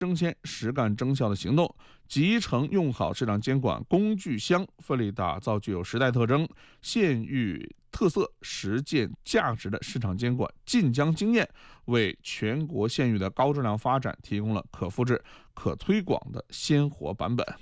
争先实干争效的行动，集成用好市场监管工具箱，奋力打造具有时代特征、县域特色、实践价值的市场监管晋江经验，为全国县域的高质量发展提供了可复制、可推广的鲜活版本。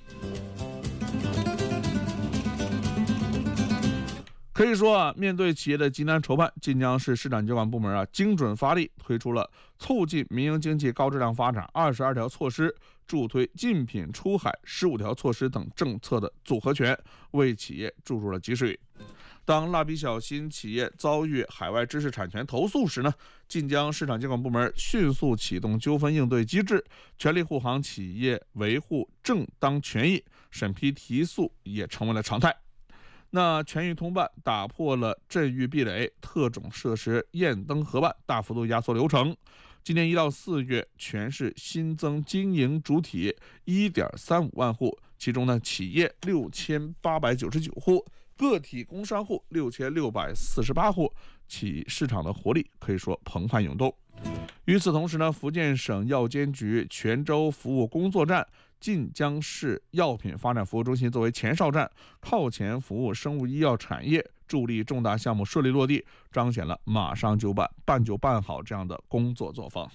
可以说面对企业的急难筹盼，晋江市市场监管部门精准发力，推出了促进民营经济高质量发展22条措施，助推禁品出海15条措施等政策的组合拳，为企业注入了及时雨。当蜡笔小新企业遭遇海外知识产权投诉时呢，晋江市场监管部门迅速启动纠纷应对机制，全力护航企业维护正当权益，审批提诉也成为了常态。那全域通办打破了镇域壁垒、特种设施验登核办大幅度压缩流程。今年1到4月，全市新增经营主体 1.35 万户，其中呢，企业6899户，个体工商户6648户，市场的活力可以说澎湃涌动。与此同时呢，福建省药监局泉州服务工作站、晋江市药品发展服务中心作为前哨站，靠前服务生物医药产业，助力重大项目顺利落地，彰显了马上就办、办就办好这样的工作作风。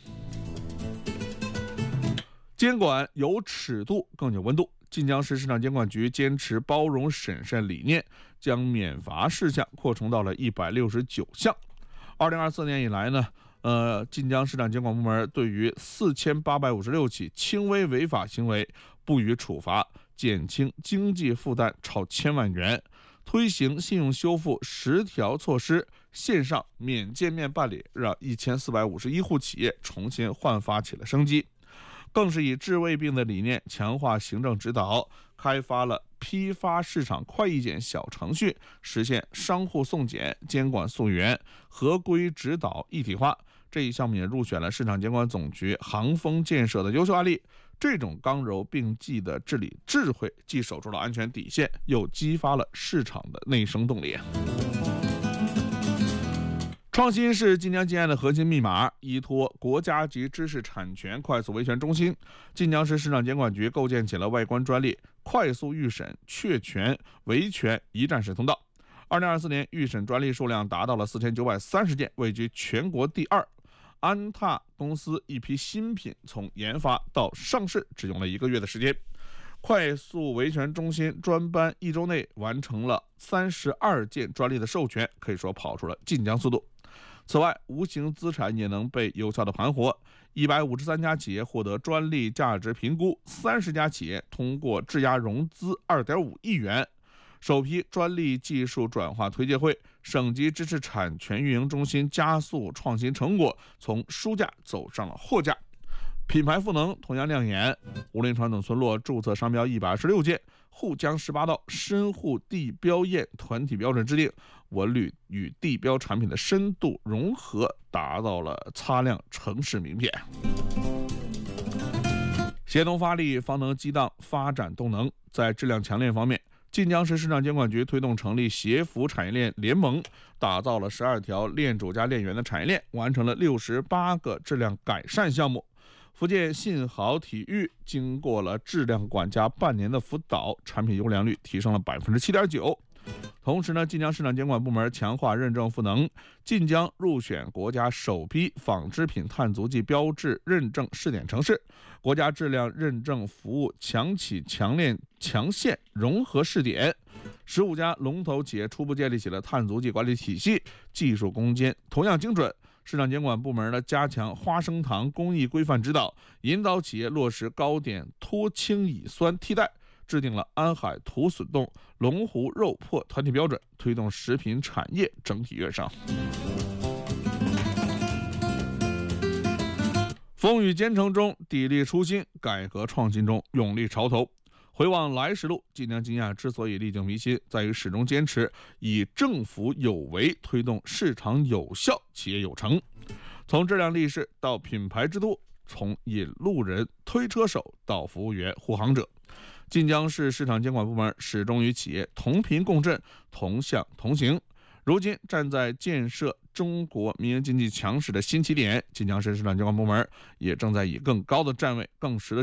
监管有尺度更有温度，晋江市市场监管局坚持包容审慎理念，将免罚事项扩充到了169项。2024年以来呢，晋江市场监管部门对于4856起轻微违法行为不予处罚，减轻经济负担超1000万元，推行信用修复10条措施，线上免见面办理，让1451户企业重新焕发起了生机。更是以治未病的理念强化行政指导，开发了批发市场快意检小程序，实现商户送检、监管溯源、合规指导一体化。这一项目也入选了市场监管总局航风建设的优秀案例。这种刚柔并济的治理智慧，既守住了安全底线，又激发了市场的内生动力。创新是晋江建案的核心密码，依托国家级知识产权快速维权中心，晋江市市场监管局构建起了外观专利快速预审、确权、维权一站式通道。2024年预审专利数量达到了4930件，位居全国第2。安踏公司一批新品从研发到上市只用了1个月的时间。快速维权中心专班1周内完成了32件专利的授权，可以说跑出了晋江速度。此外，无形资产也能被有效的盘活，153家企业获得专利价值评估，30家企业通过质押融资2.5亿元。首批专利技术转化推介会，省级知识产权运营中心加速创新成果，从书架走上了货架。品牌赋能同样亮眼，武林传统村落注册商标126件，沪江18道深沪地标验团体标准制定，文旅与地标产品的深度融合，达到了擦亮城市名片。协同发力，方能激荡发展动能。在质量强链方面，晋江市市场监管局推动成立协服产业链联盟，打造了12条链主加链源的产业链，完成了68个质量改善项目。福建信豪体育经过了质量管家半年的辅导，产品优良率提升了 7.9%。同时呢，晋江市场监管部门强化认证赋能，晋江入选国家首批纺织品碳足迹标志认证试点城市，国家质量认证服务强企强链强线融合试点，15家龙头企业初步建立起了碳足迹管理体系，技术攻坚同样精准。市场监管部门呢，加强花生糖工艺规范指导，引导企业落实高碘脱氢乙酸替代，制定了安海土笋冻、龙湖肉粕团体标准，推动食品产业整体跃升。风雨兼程中砥砺初心，改革创新中勇立潮头。回望来时路，晋江金亚之所以历久弥新，在于始终坚持以政府有为推动市场有效、企业有成。从质量力士到品牌之都，从引路人、推车手到服务员、护航者，晋江市市场监管部门始终与企业同频共振、同向同行。 如今站在建设中国民营经济强势的新起点，晋江市市场监管部门也正在以更高的站位、更实的